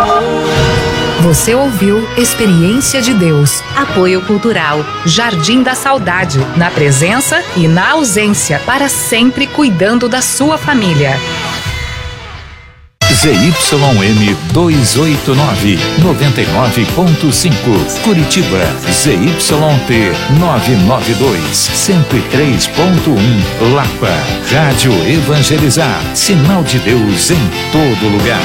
Você ouviu Experiência de Deus. Apoio Cultural. Jardim da Saudade. Na presença e na ausência. Para sempre cuidando da sua família. ZYM 289, 99.5. Curitiba. ZYT 992, 103.1. Lapa. Rádio Evangelizar. Sinal de Deus em todo lugar.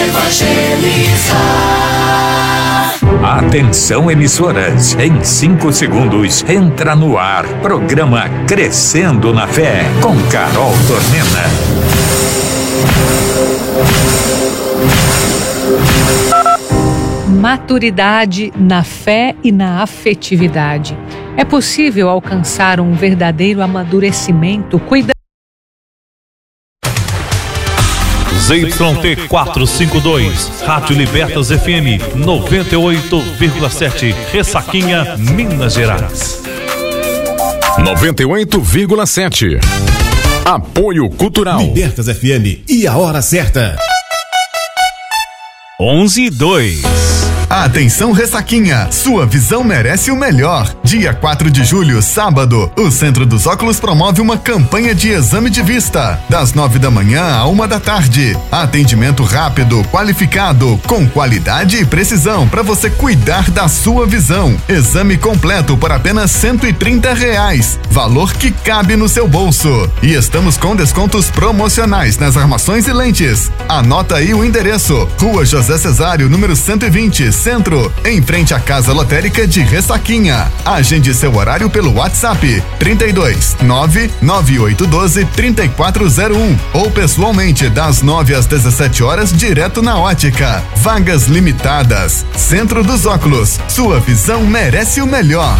Evangelizar. Atenção, emissoras. Em 5 segundos, entra no ar. Programa Crescendo na Fé, com Carol Tormena. Maturidade na fé e na afetividade. É possível alcançar um verdadeiro amadurecimento cuidando. ZYT 452, Rádio Libertas FM 98,7, Ressaquinha, Minas Gerais. 98,7. Apoio Cultural. Libertas FM e a hora certa. 11:02. Atenção, Ressaquinha, sua visão merece o melhor. Dia 4 de julho, sábado, o Centro dos Óculos promove uma campanha de exame de vista, das 9 da manhã à 1 da tarde. Atendimento rápido, qualificado, com qualidade e precisão para você cuidar da sua visão. Exame completo por apenas R$130, valor que cabe no seu bolso. E estamos com descontos promocionais nas armações e lentes. Anota aí o endereço: Rua José Cesário, número 120, Centro, em frente à Casa Lotérica de Ressaquinha. Agende seu horário pelo WhatsApp 32 99812 3401 ou pessoalmente das 9 às 17 horas direto na ótica. Vagas limitadas. Centro dos Óculos, sua visão merece o melhor.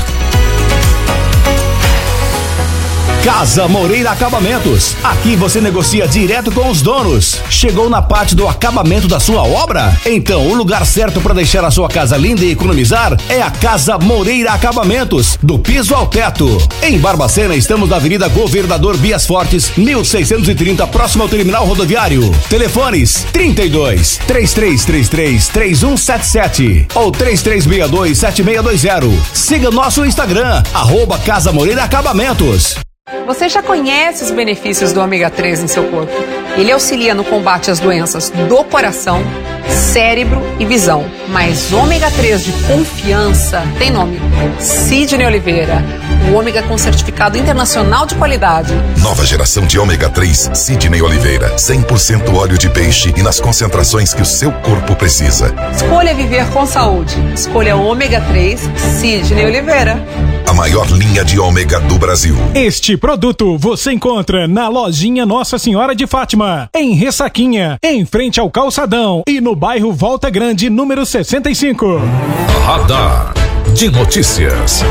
Casa Moreira Acabamentos. Aqui você negocia direto com os donos. Chegou na parte do acabamento da sua obra? Então o lugar certo para deixar a sua casa linda e economizar é a Casa Moreira Acabamentos, do piso ao teto. Em Barbacena estamos na Avenida Governador Bias Fortes, 1630, próximo ao terminal rodoviário. Telefones 32 3333 3177 ou 3362 7620. Siga nosso Instagram, @Casa Moreira Acabamentos. Você já conhece os benefícios do ômega 3 em seu corpo? Ele auxilia no combate às doenças do coração, cérebro e visão. Mas ômega 3 de confiança tem nome: Sidney Oliveira. O ômega com certificado internacional de qualidade. Nova geração de ômega 3 Sidney Oliveira. 100% óleo de peixe e nas concentrações que o seu corpo precisa. Escolha viver com saúde. Escolha ômega 3 Sidney Oliveira. A maior linha de ômega do Brasil. Este produto você encontra na lojinha Nossa Senhora de Fátima, em Ressaquinha, em frente ao Calçadão e no bairro Volta Grande, número 65. Radar de notícias.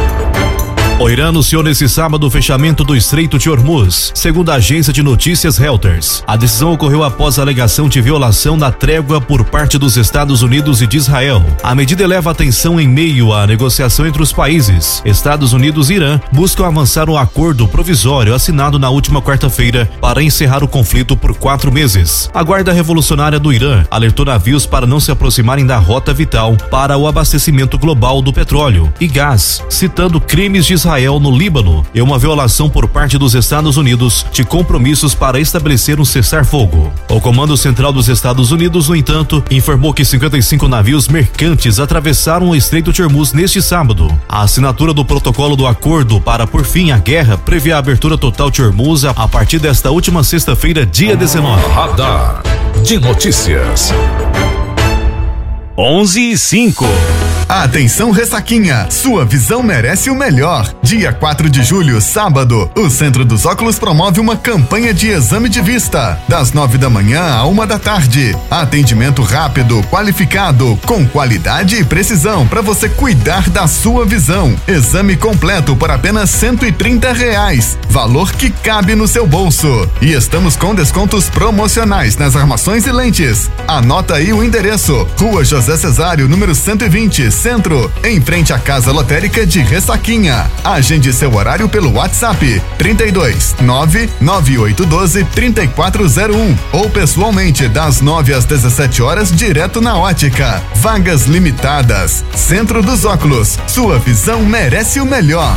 O Irã anunciou nesse sábado o fechamento do Estreito de Hormuz, segundo a agência de notícias Reuters. A decisão ocorreu após a alegação de violação da trégua por parte dos Estados Unidos e de Israel. A medida eleva a tensão em meio à negociação entre os países. Estados Unidos e Irã buscam avançar um acordo provisório assinado na última quarta-feira para encerrar o conflito por 4 meses. A Guarda Revolucionária do Irã alertou navios para não se aproximarem da rota vital para o abastecimento global do petróleo e gás, citando crimes de Israel no Líbano e uma violação por parte dos Estados Unidos de compromissos para estabelecer um cessar-fogo. O Comando Central dos Estados Unidos, no entanto, informou que 55 navios mercantes atravessaram o Estreito de Hormuz neste sábado. A assinatura do protocolo do acordo para pôr fim à guerra prevê a abertura total de Hormuz a partir desta última sexta-feira, dia 19. Radar de notícias. 11:05. Atenção, Ressaquinha, sua visão merece o melhor. Dia 4 de julho, sábado, o Centro dos Óculos promove uma campanha de exame de vista, das 9 da manhã à 1 da tarde. Atendimento rápido, qualificado, com qualidade e precisão para você cuidar da sua visão. Exame completo por apenas R$130, valor que cabe no seu bolso. E estamos com descontos promocionais nas armações e lentes. Anota aí o endereço: Rua José Cesário, número 120, Centro, em frente à Casa Lotérica de Ressaquinha. Agende seu horário pelo WhatsApp 32-99812-3401 ou pessoalmente das 9 às 17 horas direto na ótica. Vagas limitadas. Centro dos Óculos, sua visão merece o melhor.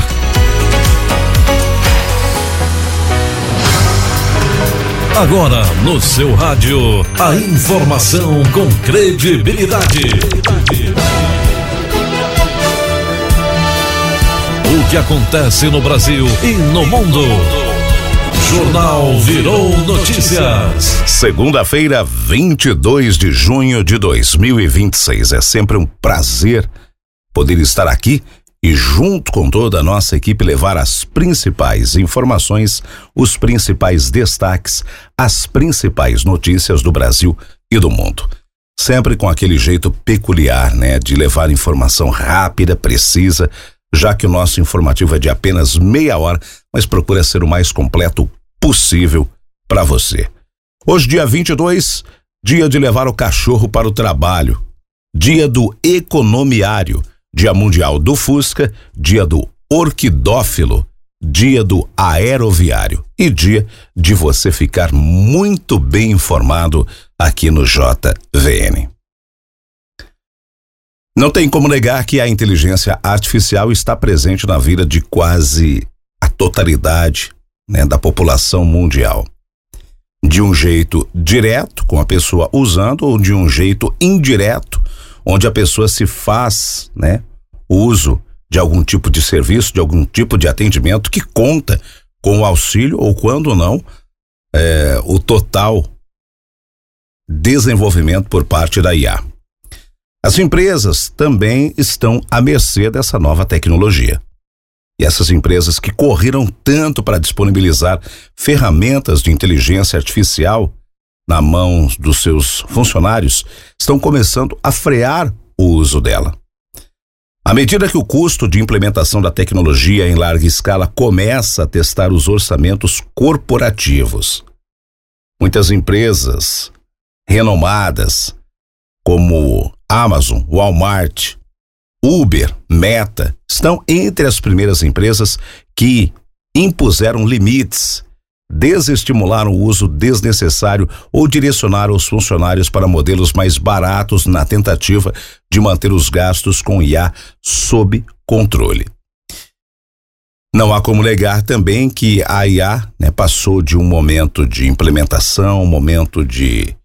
Agora no seu rádio, a informação com credibilidade. O que acontece no Brasil e no mundo. Jornal Virou Notícias. Segunda-feira, 22 de junho de 2026. É sempre um prazer poder estar aqui e junto com toda a nossa equipe levar as principais informações, os principais destaques, as principais notícias do Brasil e do mundo. Sempre com aquele jeito peculiar, né, de levar informação rápida, precisa, já que o nosso informativo é de apenas meia hora, mas procura ser o mais completo possível para você. Hoje, dia 22, dia de levar o cachorro para o trabalho, dia do economiário, Dia Mundial do Fusca, dia do orquidófilo, dia do aeroviário e dia de você ficar muito bem informado aqui no JVN. Não tem como negar que a inteligência artificial está presente na vida de quase a totalidade, né, da população mundial. De um jeito direto, com a pessoa usando, ou de um jeito indireto, onde a pessoa se faz, né, uso de algum tipo de serviço, de algum tipo de atendimento que conta com o auxílio ou, quando não, o total desenvolvimento por parte da IA. As empresas também estão à mercê dessa nova tecnologia. E essas empresas que correram tanto para disponibilizar ferramentas de inteligência artificial na mão dos seus funcionários estão começando a frear o uso dela. À medida que o custo de implementação da tecnologia em larga escala começa a testar os orçamentos corporativos, muitas empresas renomadas como Amazon, Walmart, Uber, Meta, estão entre as primeiras empresas que impuseram limites, desestimularam o uso desnecessário ou direcionaram os funcionários para modelos mais baratos na tentativa de manter os gastos com IA sob controle. Não há como negar também que a IA, né, passou de um momento de implementação, um momento de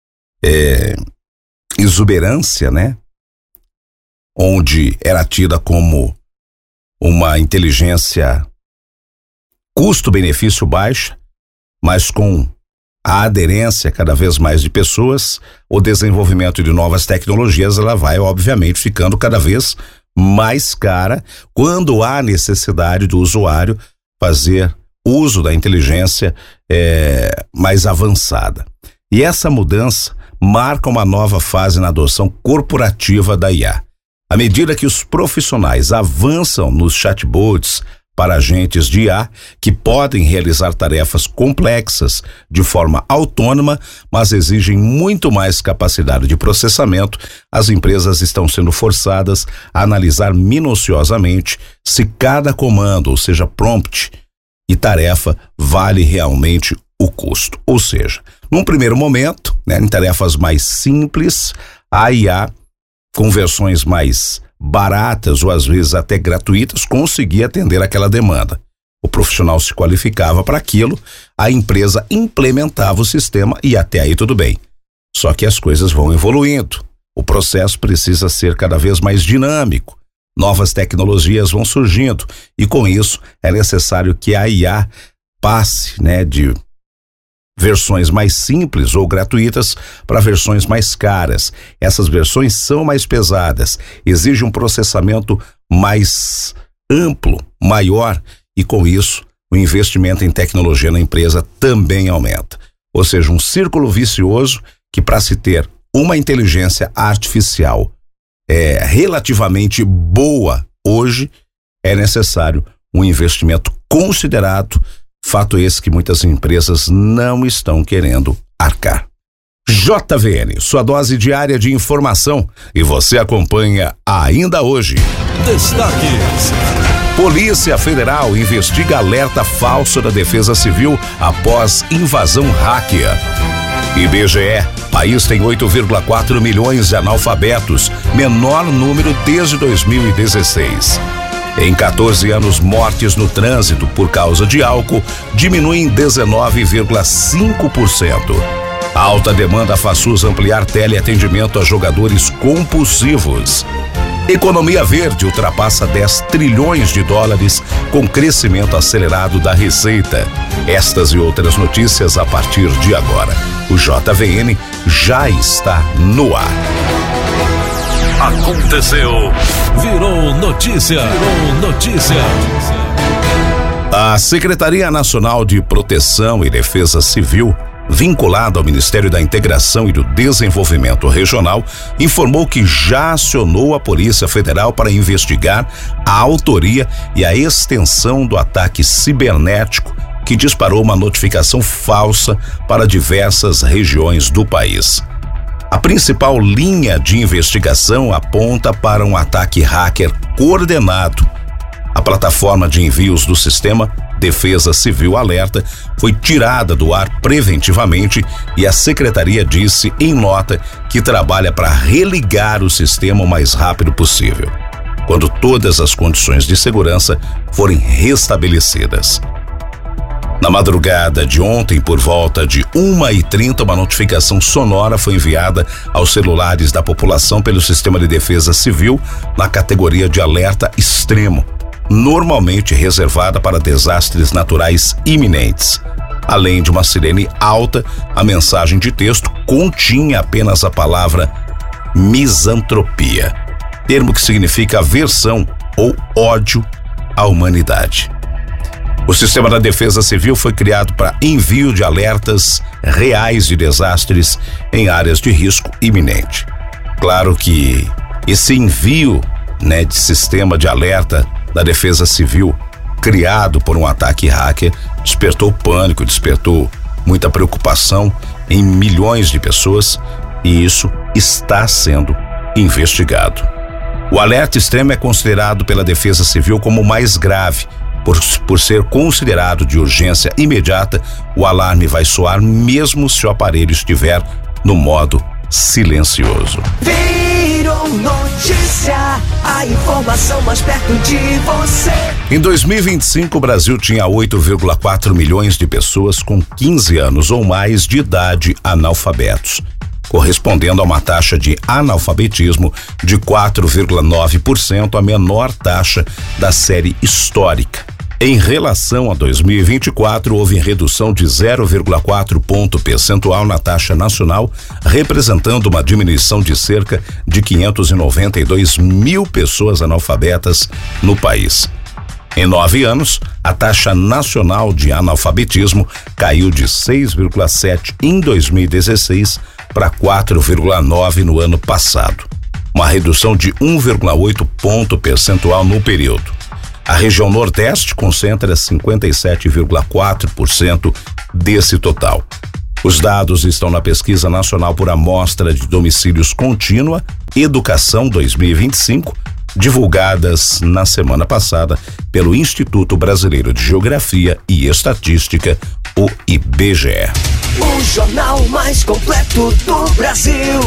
exuberância, né, onde era tida como uma inteligência custo-benefício baixa, mas com a aderência cada vez mais de pessoas, o desenvolvimento de novas tecnologias, ela vai obviamente ficando cada vez mais cara quando há necessidade do usuário fazer uso da inteligência mais avançada. E essa mudança marca uma nova fase na adoção corporativa da IA. À medida que os profissionais avançam nos chatbots para agentes de IA que podem realizar tarefas complexas de forma autônoma, mas exigem muito mais capacidade de processamento, as empresas estão sendo forçadas a analisar minuciosamente se cada comando, ou seja, prompt e tarefa, vale realmente o custo. Ou seja, num primeiro momento, né, em tarefas mais simples, a IA, com versões mais baratas ou às vezes até gratuitas, conseguia atender aquela demanda. O profissional se qualificava para aquilo, a empresa implementava o sistema e até aí tudo bem. Só que as coisas vão evoluindo. O processo precisa ser cada vez mais dinâmico. Novas tecnologias vão surgindo e com isso é necessário que a IA passe, né, de versões mais simples ou gratuitas para versões mais caras. Essas versões são mais pesadas, exigem um processamento mais amplo, maior, e com isso o investimento em tecnologia na empresa também aumenta. Ou seja, um círculo vicioso que, para se ter uma inteligência artificial relativamente boa hoje, é necessário um investimento considerado, fato esse que muitas empresas não estão querendo arcar. JVN, sua dose diária de informação, e você acompanha ainda hoje. Destaques. Polícia Federal investiga alerta falso da Defesa Civil após invasão hacker. IBGE, país tem 8,4 milhões de analfabetos, menor número desde 2016. Em 14 anos, mortes no trânsito por causa de álcool diminuem 19,5%. Alta demanda faz SUS ampliar teleatendimento a jogadores compulsivos. Economia verde ultrapassa 10 trilhões de dólares com crescimento acelerado da receita. Estas e outras notícias a partir de agora. O JVN já está no ar. Aconteceu. Virou notícia. Virou notícia. A Secretaria Nacional de Proteção e Defesa Civil, vinculada ao Ministério da Integração e do Desenvolvimento Regional, informou que já acionou a Polícia Federal para investigar a autoria e a extensão do ataque cibernético que disparou uma notificação falsa para diversas regiões do país. A principal linha de investigação aponta para um ataque hacker coordenado. A plataforma de envios do sistema Defesa Civil Alerta foi tirada do ar preventivamente e a secretaria disse em nota que trabalha para religar o sistema o mais rápido possível, quando todas as condições de segurança forem restabelecidas. Na madrugada de ontem, por volta de 1h30, uma notificação sonora foi enviada aos celulares da população pelo Sistema de Defesa Civil na categoria de alerta extremo, normalmente reservada para desastres naturais iminentes. Além de uma sirene alta, a mensagem de texto continha apenas a palavra misantropia, termo que significa aversão ou ódio à humanidade. O Sistema da Defesa Civil foi criado para envio de alertas reais de desastres em áreas de risco iminente. Claro que esse envio, de sistema de alerta da Defesa Civil, criado por um ataque hacker, despertou pânico, despertou muita preocupação em milhões de pessoas, e isso está sendo investigado. O alerta extremo é considerado pela Defesa Civil como o mais grave. Por ser considerado de urgência imediata, o alarme vai soar mesmo se o aparelho estiver no modo silencioso. Virou notícia, a informação mais perto de você. Em 2025, o Brasil tinha 8,4 milhões de pessoas com 15 anos ou mais de idade analfabetos, correspondendo a uma taxa de analfabetismo de 4,9%, a menor taxa da série histórica. Em relação a 2024, houve redução de 0,4 ponto percentual na taxa nacional, representando uma diminuição de cerca de 592 mil pessoas analfabetas no país. Em 9 anos, a taxa nacional de analfabetismo caiu de 6,7 em 2016 para 4,9 no ano passado, uma redução de 1,8 ponto percentual no período. A região Nordeste concentra 57,4% desse total. Os dados estão na Pesquisa Nacional por Amostra de Domicílios Contínua, Educação 2025, divulgadas na semana passada pelo Instituto Brasileiro de Geografia e Estatística, o IBGE. O jornal mais completo do Brasil.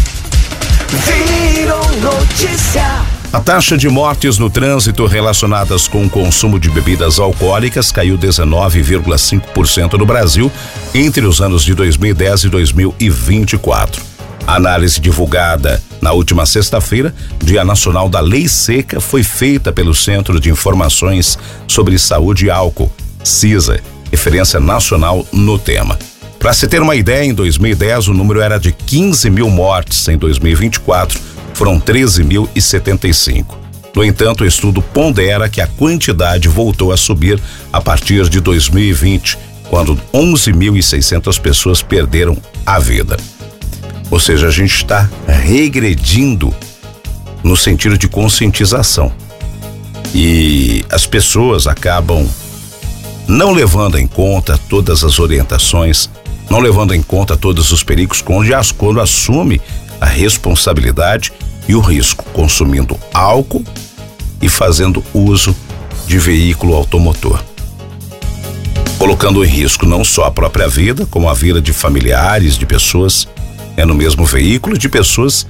Virou notícia. A taxa de mortes no trânsito relacionadas com o consumo de bebidas alcoólicas caiu 19,5% no Brasil entre os anos de 2010 e 2024. A análise divulgada na última sexta-feira, Dia Nacional da Lei Seca, foi feita pelo Centro de Informações sobre Saúde e Álcool, CISA, referência nacional no tema. Para se ter uma ideia, em 2010 o número era de 15 mil mortes, em 2024 foram 13.075. No entanto, o estudo pondera que a quantidade voltou a subir a partir de 2020, quando 11.600 pessoas perderam a vida. Ou seja, a gente está regredindo no sentido de conscientização. E as pessoas acabam não levando em conta todas as orientações não levando em conta todos os perigos quando assume a responsabilidade e o risco, consumindo álcool e fazendo uso de veículo automotor, colocando em risco não só a própria vida, como a vida de familiares, de pessoas no mesmo veículo, de pessoas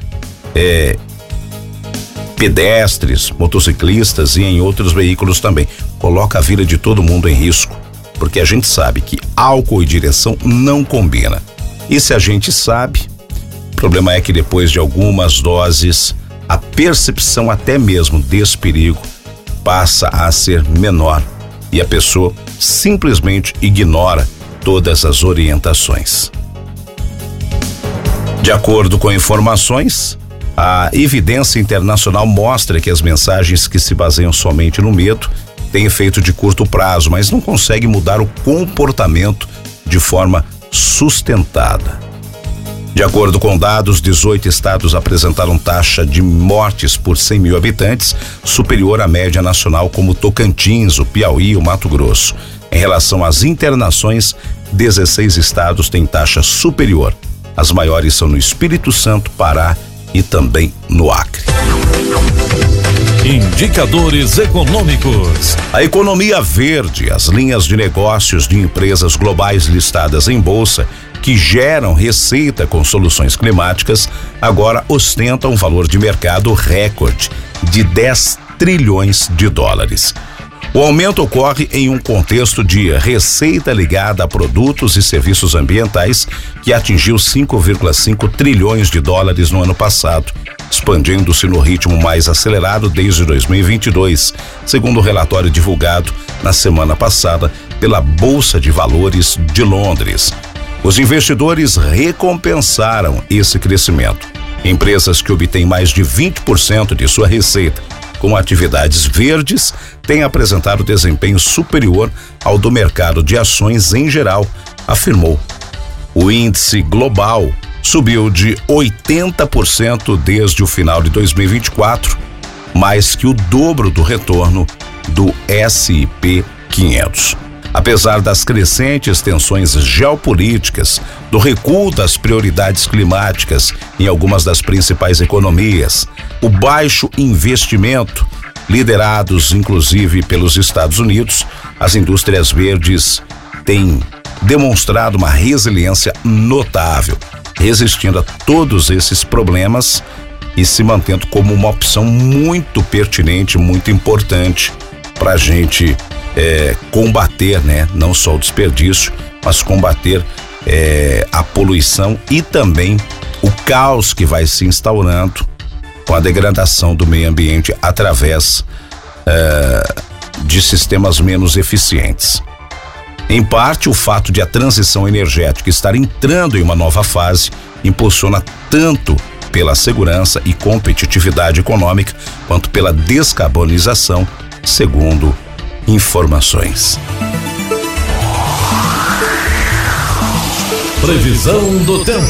pedestres, motociclistas e em outros veículos também. Coloca a vida de todo mundo em risco, porque a gente sabe que álcool e direção não combina. E se a gente sabe, o problema é que depois de algumas doses, a percepção até mesmo desse perigo passa a ser menor e a pessoa simplesmente ignora todas as orientações. De acordo com informações, a evidência internacional mostra que as mensagens que se baseiam somente no medo têm efeito de curto prazo, mas não conseguem mudar o comportamento de forma sustentada. De acordo com dados, 18 estados apresentaram taxa de mortes por 100 mil habitantes superior à média nacional, como Tocantins, o Piauí e o Mato Grosso. Em relação às internações, 16 estados têm taxa superior. As maiores são no Espírito Santo, Pará e também no Acre. Indicadores econômicos. A economia verde, as linhas de negócios de empresas globais listadas em bolsa que geram receita com soluções climáticas, agora ostentam um valor de mercado recorde de 10 trilhões de dólares. O aumento ocorre em um contexto de receita ligada a produtos e serviços ambientais que atingiu 5,5 trilhões de dólares no ano passado, expandindo-se no ritmo mais acelerado desde 2022, segundo o relatório divulgado na semana passada pela Bolsa de Valores de Londres. Os investidores recompensaram esse crescimento. Empresas que obtêm mais de 20% de sua receita com atividades verdes têm apresentado desempenho superior ao do mercado de ações em geral, afirmou. O índice global subiu de 80% desde o final de 2024, mais que o dobro do retorno do S&P 500. Apesar das crescentes tensões geopolíticas, do recuo das prioridades climáticas em algumas das principais economias, o baixo investimento, liderados inclusive pelos Estados Unidos, as indústrias verdes têm demonstrado uma resiliência notável, resistindo a todos esses problemas e se mantendo como uma opção muito pertinente, muito importante para a gente combater, né? Não só o desperdício, mas combater a poluição e também o caos que vai se instaurando com a degradação do meio ambiente através de sistemas menos eficientes. Em parte, o fato de a transição energética estar entrando em uma nova fase impulsiona tanto pela segurança e competitividade econômica quanto pela descarbonização, segundo informações. Previsão do tempo.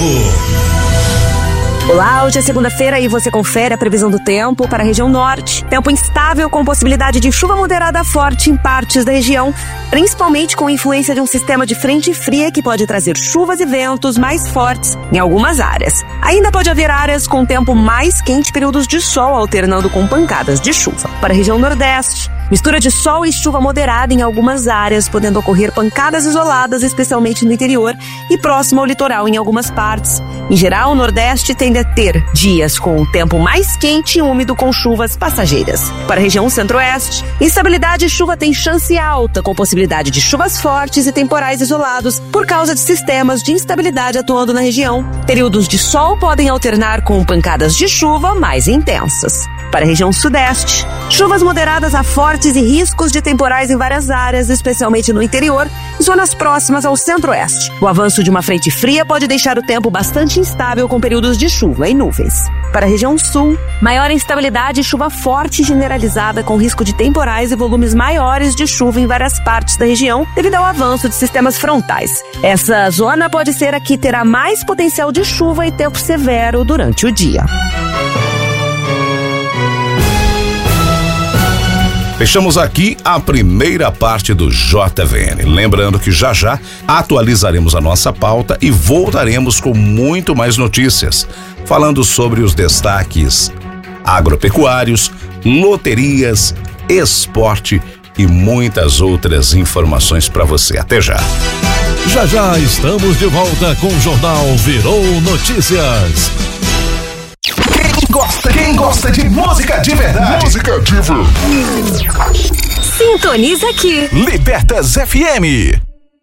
Olá, hoje é segunda-feira e você confere a previsão do tempo para a região norte. Tempo instável com possibilidade de chuva moderada a forte em partes da região, principalmente com influência de um sistema de frente fria que pode trazer chuvas e ventos mais fortes em algumas áreas. Ainda pode haver áreas com tempo mais quente, períodos de sol alternando com pancadas de chuva. Para a região nordeste, mistura de sol e chuva moderada em algumas áreas, podendo ocorrer pancadas isoladas, especialmente no interior e próximo ao litoral em algumas partes. Em geral, o Nordeste tende a ter dias com o tempo mais quente e úmido com chuvas passageiras. Para a região Centro-Oeste, instabilidade e chuva tem chance alta, com possibilidade de chuvas fortes e temporais isolados por causa de sistemas de instabilidade atuando na região. Períodos de sol podem alternar com pancadas de chuva mais intensas. Para a região Sudeste, chuvas moderadas a fortes e riscos de temporais em várias áreas, especialmente no interior e zonas próximas ao Centro-Oeste. O avanço de uma frente fria pode deixar o tempo bastante instável com períodos de chuva e nuvens. Para a região Sul, maior instabilidade e chuva forte generalizada com risco de temporais e volumes maiores de chuva em várias partes da região devido ao avanço de sistemas frontais. Essa zona pode ser a que terá mais potencial de chuva e tempo severo durante o dia. Fechamos aqui a primeira parte do JVN. Lembrando que já já atualizaremos a nossa pauta e voltaremos com muito mais notícias, falando sobre os destaques agropecuários, loterias, esporte e muitas outras informações para você. Até já. Já já estamos de volta com o Jornal Virou Notícias. Quem gosta de música de verdade? Música de verdade. Sintoniza aqui. Libertas FM.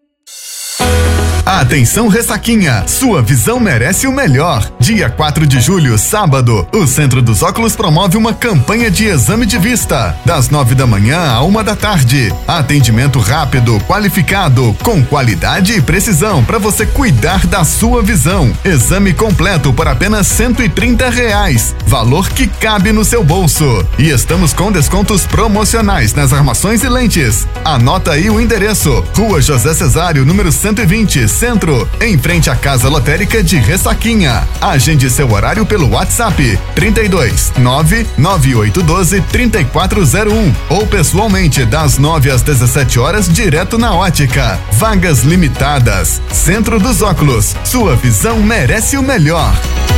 Atenção Ressaquinha, sua visão merece o melhor. Dia 4 de julho, sábado, o Centro dos Óculos promove uma campanha de exame de vista, das 9 da manhã à 1 da tarde. Atendimento rápido, qualificado, com qualidade e precisão para você cuidar da sua visão. Exame completo por apenas R$130, valor que cabe no seu bolso. E estamos com descontos promocionais nas armações e lentes. Anota aí o endereço: Rua José Cesário, número 120, Centro, em frente à Casa Lotérica de Ressaquinha. Agende seu horário pelo WhatsApp 32 99812 3401 ou pessoalmente das 9 às 17 horas direto na ótica. Vagas limitadas. Centro dos Óculos, sua visão merece o melhor.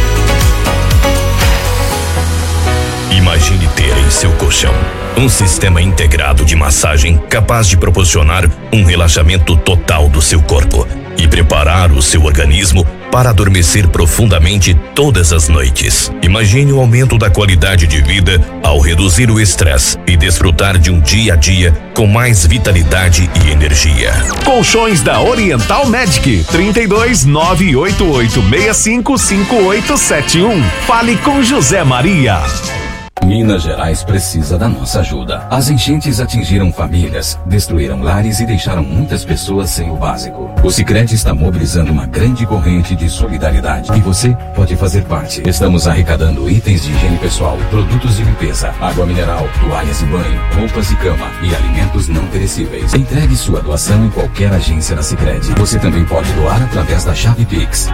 Imagine ter em seu colchão um sistema integrado de massagem capaz de proporcionar um relaxamento total do seu corpo e preparar o seu organismo para adormecer profundamente todas as noites. Imagine o aumento da qualidade de vida ao reduzir o estresse e desfrutar de um dia a dia com mais vitalidade e energia. Colchões da Oriental Medic, 32 988 65 5871. Fale com José Maria. Minas Gerais precisa da nossa ajuda. As enchentes atingiram famílias, destruíram lares e deixaram muitas pessoas sem o básico. O Sicredi está mobilizando uma grande corrente de solidariedade e você pode fazer parte. Estamos arrecadando itens de higiene pessoal, produtos de limpeza, água mineral, toalhas de banho, roupas de cama e alimentos não perecíveis. Entregue sua doação em qualquer agência da Sicredi. Você também pode doar através da chave Pix,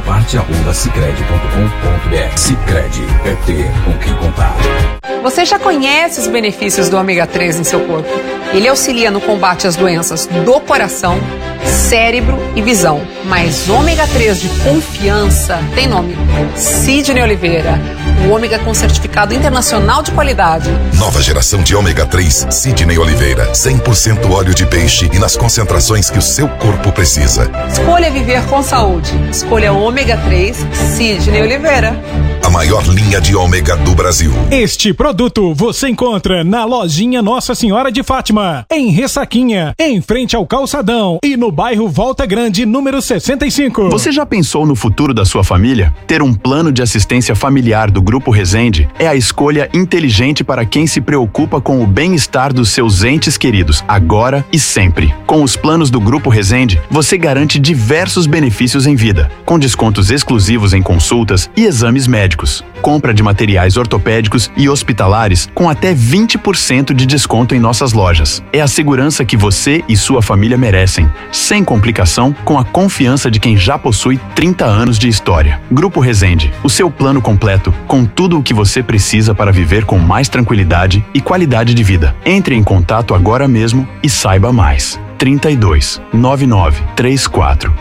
facoparte@sicredi.com.br. Sicredi é ter com quem contar. Você já conhece os benefícios do ômega 3 em seu corpo? Ele auxilia no combate às doenças do coração, cérebro e visão. Mas ômega 3 de confiança tem nome: Sidney Oliveira. O ômega com certificado internacional de qualidade. Nova geração de ômega 3, Sidney Oliveira. 100% óleo de peixe e nas concentrações que o seu corpo precisa. Escolha viver com saúde. Escolha ômega 3, Sidney Oliveira. A maior linha de ômega do Brasil. Este produto você encontra na lojinha Nossa Senhora de Fátima, em Ressaquinha, em frente ao Calçadão e no bairro Volta Grande, número 65. Você já pensou no futuro da sua família? Ter um plano de assistência familiar do Grupo Resende é a escolha inteligente para quem se preocupa com o bem-estar dos seus entes queridos, agora e sempre. Com os planos do Grupo Resende, você garante diversos benefícios em vida, com descontos exclusivos em consultas e exames médicos. Compra de materiais ortopédicos e hospitalares com até 20% de desconto em nossas lojas. É a segurança que você e sua família merecem, sem complicação, com a confiança de quem já possui 30 anos de história. Grupo Resende, o seu plano completo, com tudo o que você precisa para viver com mais tranquilidade e qualidade de vida. Entre em contato agora mesmo e saiba mais. 32 99 34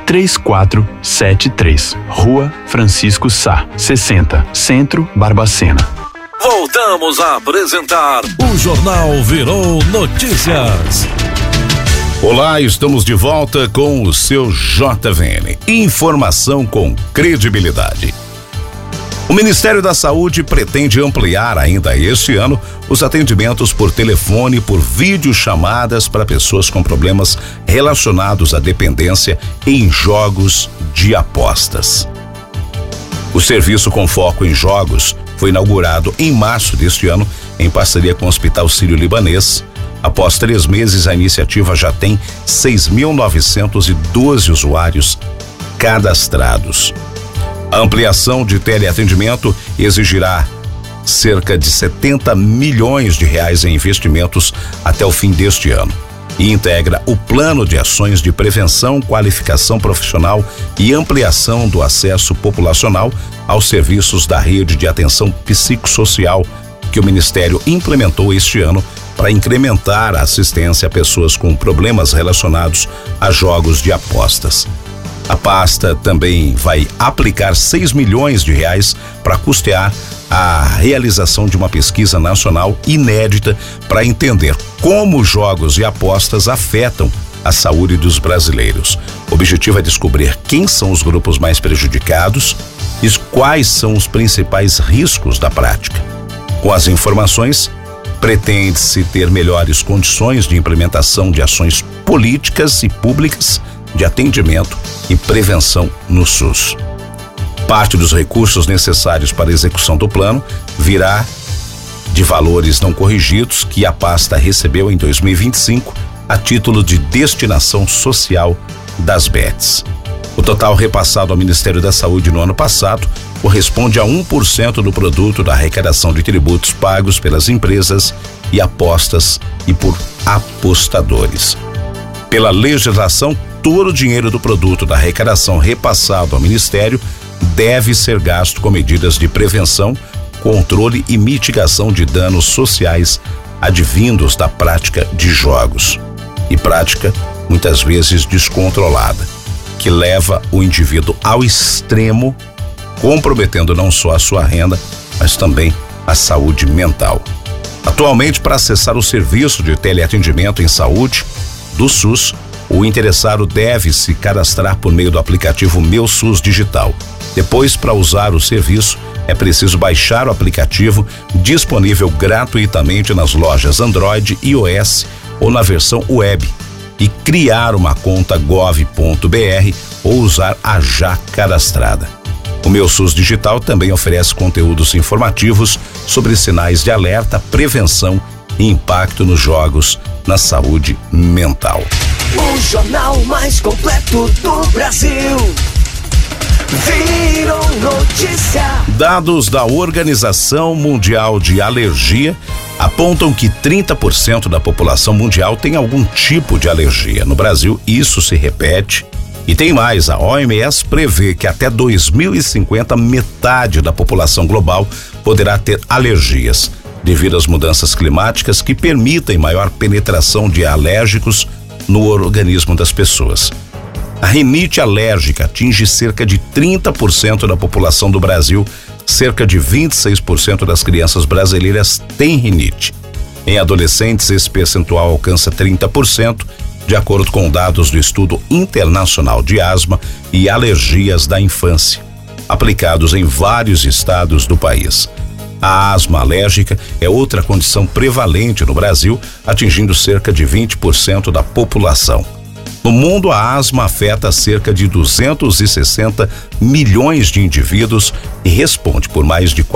3473. Rua Francisco Sá, 60, Centro, Barbacena. Voltamos a apresentar o Jornal Virou Notícias. Olá, estamos de volta com o seu JVN. Informação com credibilidade. O Ministério da Saúde pretende ampliar ainda este ano os atendimentos por telefone e por videochamadas para pessoas com problemas relacionados à dependência em jogos de apostas. O serviço com foco em jogos foi inaugurado em março deste ano em parceria com o Hospital Sírio-Libanês. Após 3 meses, a iniciativa já tem 6.912 usuários cadastrados. A ampliação de teleatendimento exigirá cerca de 70 milhões de reais em investimentos até o fim deste ano e integra o plano de ações de prevenção, qualificação profissional e ampliação do acesso populacional aos serviços da rede de atenção psicossocial que o Ministério implementou este ano para incrementar a assistência a pessoas com problemas relacionados a jogos de apostas. A pasta também vai aplicar 6 milhões de reais para custear a realização de uma pesquisa nacional inédita para entender como jogos e apostas afetam a saúde dos brasileiros. O objetivo é descobrir quem são os grupos mais prejudicados e quais são os principais riscos da prática. Com as informações, pretende-se ter melhores condições de implementação de ações políticas e públicas de atendimento e prevenção no SUS. Parte dos recursos necessários para a execução do plano virá de valores não corrigidos que a pasta recebeu em 2025 a título de destinação social das BETs. O total repassado ao Ministério da Saúde no ano passado corresponde a 1% do produto da arrecadação de tributos pagos pelas empresas e apostas e por apostadores. Pela legislação, todo o dinheiro do produto da arrecadação repassado ao Ministério deve ser gasto com medidas de prevenção, controle e mitigação de danos sociais advindos da prática de jogos. E prática, muitas vezes descontrolada, que leva o indivíduo ao extremo, comprometendo não só a sua renda, mas também a saúde mental. Atualmente, para acessar o serviço de teleatendimento em saúde do SUS, o interessado deve se cadastrar por meio do aplicativo Meu SUS Digital. Depois, para usar o serviço, é preciso baixar o aplicativo disponível gratuitamente nas lojas Android e iOS ou na versão web e criar uma conta gov.br ou usar a já cadastrada. O Meu SUS Digital também oferece conteúdos informativos sobre sinais de alerta, prevenção e impacto nos jogos na saúde mental. O jornal mais completo do Brasil. Virou notícia. Dados da Organização Mundial de Alergia apontam que 30% da população mundial tem algum tipo de alergia. No Brasil, isso se repete. E tem mais, a OMS prevê que até 2050 metade da população global poderá ter alergias, devido às mudanças climáticas que permitem maior penetração de alérgicos no organismo das pessoas. A rinite alérgica atinge cerca de 30% da população do Brasil. Cerca de 26% das crianças brasileiras têm rinite. Em adolescentes, esse percentual alcança 30%, de acordo com dados do Estudo Internacional de Asma e Alergias da Infância, aplicados em vários estados do país. A asma alérgica é outra condição prevalente no Brasil, atingindo cerca de 20% da população. No mundo, a asma afeta cerca de 260 milhões de indivíduos e responde por mais de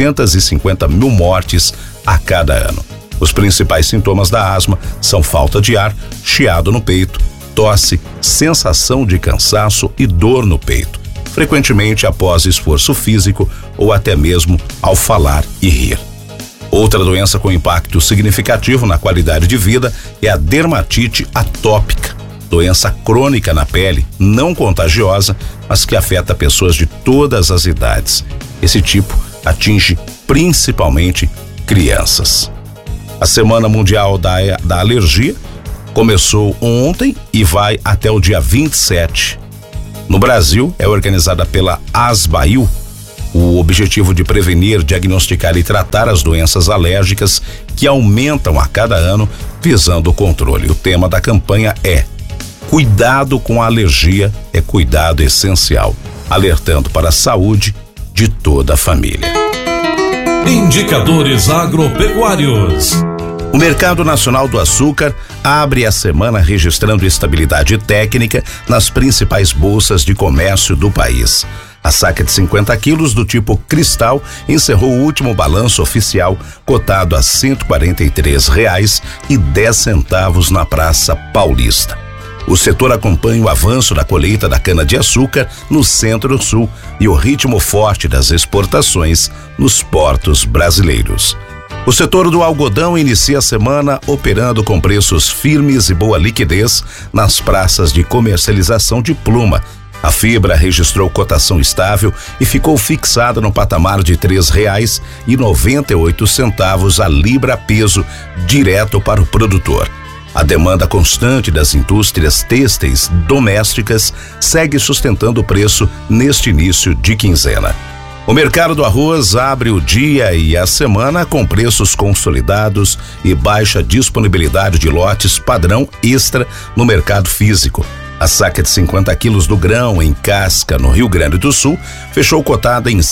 450 mil mortes a cada ano. Os principais sintomas da asma são falta de ar, chiado no peito, tosse, sensação de cansaço e dor no peito, frequentemente após esforço físico ou até mesmo ao falar e rir. Outra doença com impacto significativo na qualidade de vida é a dermatite atópica, doença crônica na pele, não contagiosa, mas que afeta pessoas de todas as idades. Esse tipo atinge principalmente crianças. A Semana Mundial da Alergia começou ontem e vai até o dia 27. No Brasil, é organizada pela Asbail, o objetivo de prevenir, diagnosticar e tratar as doenças alérgicas que aumentam a cada ano, visando o controle. O tema da campanha é Cuidado com a alergia é cuidado essencial, alertando para a saúde de toda a família. Indicadores agropecuários. O Mercado Nacional do Açúcar abre a semana registrando estabilidade técnica nas principais bolsas de comércio do país. A saca de 50 quilos do tipo cristal encerrou o último balanço oficial cotado a R$ 143,10 na Praça Paulista. O setor acompanha o avanço da colheita da cana-de-açúcar no Centro-Sul e o ritmo forte das exportações nos portos brasileiros. O setor do algodão inicia a semana operando com preços firmes e boa liquidez nas praças de comercialização de pluma, A fibra registrou cotação estável e ficou fixada no patamar de R$ 3,98 a libra peso direto para o produtor. A demanda constante das indústrias têxteis domésticas segue sustentando o preço neste início de quinzena. O mercado do arroz abre o dia e a semana com preços consolidados e baixa disponibilidade de lotes padrão extra no mercado físico. A saca de 50 quilos do grão em casca no Rio Grande do Sul fechou cotada em R$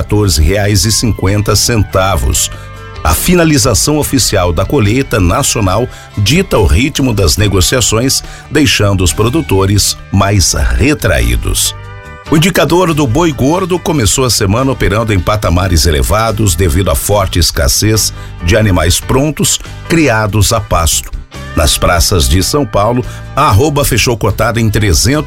114,50. A finalização oficial da colheita nacional dita o ritmo das negociações, deixando os produtores mais retraídos. O indicador do boi gordo começou a semana operando em patamares elevados devido à forte escassez de animais prontos criados a pasto. Nas praças de São Paulo, a arroba fechou cotada em R$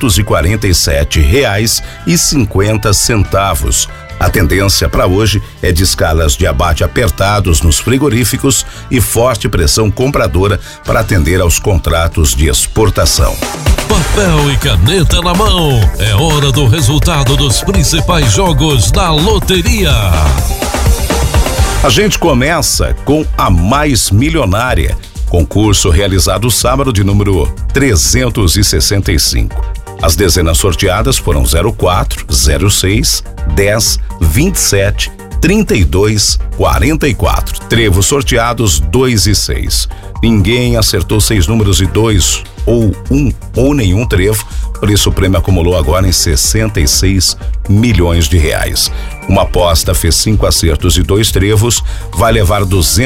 347,50. A tendência para hoje é de escalas de abate apertados nos frigoríficos e forte pressão compradora para atender aos contratos de exportação. Papel e caneta na mão, é hora do resultado dos principais jogos da loteria. A gente começa com a Mais Milionária, concurso realizado sábado de número 365. As dezenas sorteadas foram 04, 06, 10, 27, 32, 44. Trevos sorteados 2 e 6. Ninguém acertou 6 números e 2 ou 1 ou nenhum trevo, por isso o prêmio acumulou agora em 66 milhões de reais. Uma aposta fez 5 acertos e 2 trevos, vai levar R$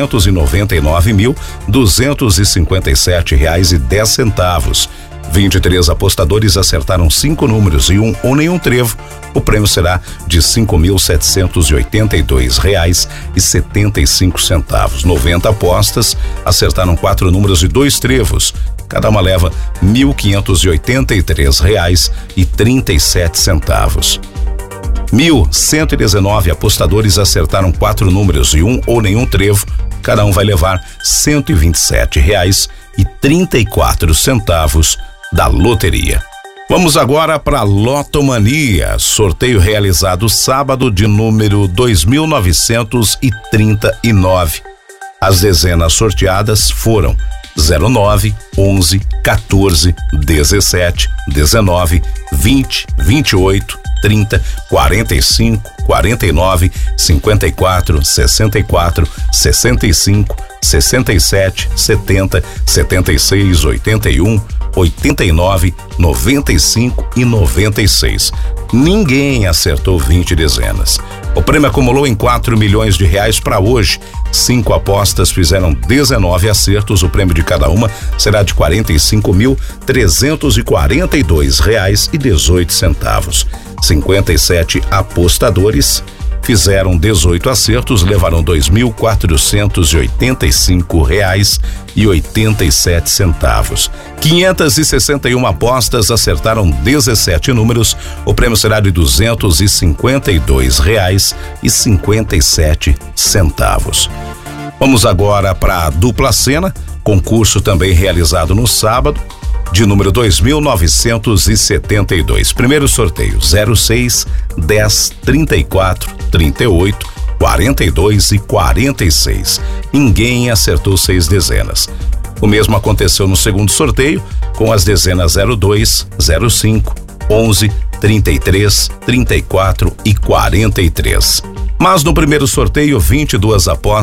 299.257,10. 23 apostadores acertaram 5 números e 1 ou nenhum trevo. O prêmio será de R$ 5.782,75. 90 apostas acertaram 4 números e 2 trevos. Cada uma leva R$ 1.583,37. 1.119 apostadores acertaram 4 números e 1 ou nenhum trevo. Cada um vai levar R$ 127,34 da loteria. Vamos agora para a Lotomania, sorteio realizado sábado de número 2.939. As dezenas sorteadas foram 09, 11, 14, 17, 19, 20, 28, 30, 45, 49, 54, 64, 65, 67, 70, 76, 81, 89, 95 e 96. Ninguém acertou 20 dezenas. O prêmio acumulou em 4 milhões de reais para hoje. 5 apostas fizeram 19 acertos. O prêmio de cada uma será de R$ 45.342,18. 57 apostadores fizeram 18 acertos, levaram R$ 2.485,87. 561 apostas acertaram 17 números. O prêmio será de R$ 252,57. Vamos agora para a dupla cena, concurso também realizado no sábado, de número 2.972. Primeiro sorteio 06, 10, 34, 38, 42 e 46. Ninguém acertou 6 dezenas. O mesmo aconteceu no segundo sorteio, com as dezenas 02, 05, 11, 33, 34 e 43. Mas no primeiro sorteio, 22 apostas